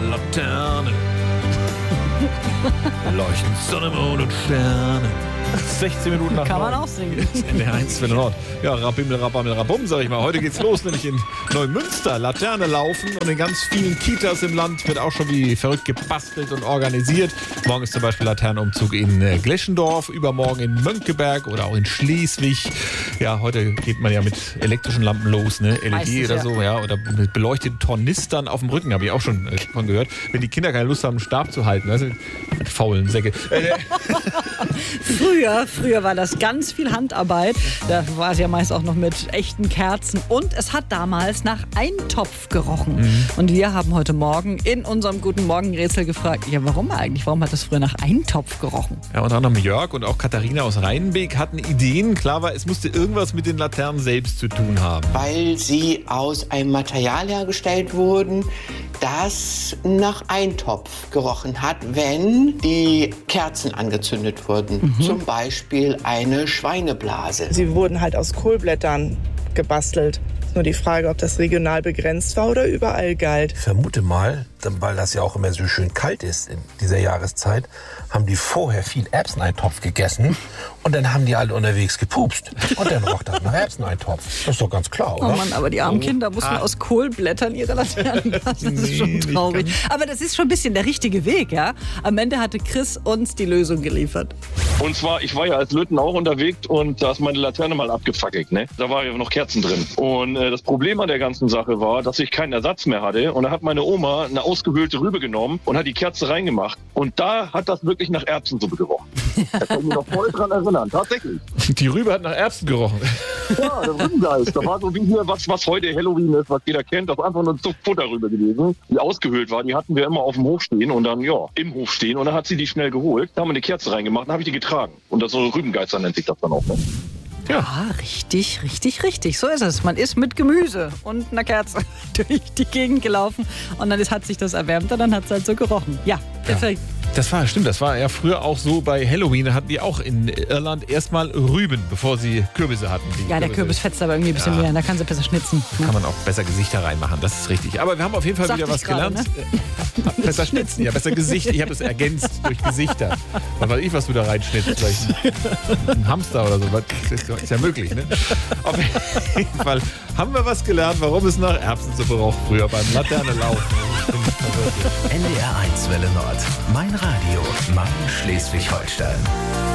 Laterne. Leuchten Sonne, Mond und Sterne. 16 Minuten nach Kann man 9. auch singen. NDR 1 für den Nord. Ja, Rabimmel, Rabammel, Rabum, sag ich mal. Heute geht's los, nämlich in Neumünster. Laterne laufen und in ganz vielen Kitas im Land wird auch schon wie verrückt gebastelt und organisiert. Morgen ist zum Beispiel Laternenumzug in Gleschendorf, übermorgen in Mönckeberg oder auch in Schleswig. Ja, heute geht man ja mit elektrischen Lampen los, ne? LED Meistens, oder ja. so, ja. Oder mit beleuchteten Tornistern auf dem Rücken, habe ich auch schon von gehört. Wenn die Kinder keine Lust haben, einen Stab zu halten, weißt du, die faulen Säcke. Früher war das ganz viel Handarbeit. Da war es ja meist auch noch mit echten Kerzen. Und es hat damals nach Eintopf gerochen. Und wir haben heute Morgen in unserem Guten Morgen-Rätsel gefragt, ja, warum eigentlich? Warum hat das früher nach Eintopf gerochen? Ja, unter anderem Jörg und auch Katharina aus Rheinbeek hatten Ideen. Klar war, es musste irgendwas mit den Laternen selbst zu tun haben. Weil sie aus einem Material hergestellt wurden, das nach Eintopf gerochen hat, wenn die Kerzen angezündet wurden. Zum Beispiel eine Schweineblase. Sie wurden halt aus Kohlblättern gebastelt. Ist nur die Frage, ob das regional begrenzt war oder überall galt. Ich vermute mal, weil das ja auch immer so schön kalt ist in dieser Jahreszeit, haben die vorher viel Erbseneintopf gegessen und dann haben die alle unterwegs gepupst. Und dann roch das nach Erbseneintopf. Das ist doch ganz klar, oder? Oh Mann, aber die armen Kinder mussten aus Kohlblättern ihre Laternen basteln. Das ist schon traurig. Aber das ist schon ein bisschen der richtige Weg, ja? Am Ende hatte Chris uns die Lösung geliefert. Und zwar, ich war ja als Löten auch unterwegs und da ist meine Laterne mal abgefackelt, ne? Da war ja noch Kerzen drin. Und das Problem an der ganzen Sache war, dass ich keinen Ersatz mehr hatte. Und da hat meine Oma eine ausgehöhlte Rübe genommen und hat die Kerze reingemacht. Und da hat das wirklich nach Erbsensuppe gerochen. Da kann ich mich noch voll dran erinnern, tatsächlich. Die Rübe hat nach Erbsen gerochen. Ja, der Rübengeist. Da war so wie hier, was heute Halloween ist, was jeder kennt. Das war einfach nur eine Futterrübe gewesen, die ausgehöhlt war. Die hatten wir immer auf dem Hof stehen und dann, ja, im Hof stehen. Und dann hat sie die schnell geholt. Da haben wir eine Kerze reingemacht, dann habe ich die getragen. Und das so Rübengeister nennt sich das dann auch. Ne? Ja, richtig, richtig, richtig. So ist es. Man ist mit Gemüse und einer Kerze durch die Gegend gelaufen und dann hat sich das erwärmt und dann hat es halt so gerochen. Ja, perfekt. Das war ja früher auch so bei Halloween. Da hatten die auch in Irland erstmal Rüben, bevor sie Kürbisse hatten. Ja, der Kürbis fetzt aber irgendwie ein bisschen mehr. Da kann sie besser schnitzen. Da kann man auch besser Gesichter reinmachen, das ist richtig. Aber wir haben auf jeden Fall wieder was gelernt. Ne? Besser schnitzen, ja, besser Gesicht. Ich habe es ergänzt durch Gesichter. Was weiß ich, was du da reinschnittst. Vielleicht ein Hamster oder so. Das ist ja möglich, ne? Auf jeden Fall haben wir was gelernt, warum es nach Erbsensuppe roch früher beim Laternelaufen. NDR 1 Welle Nord. Mein Radio. Mein Schleswig-Holstein.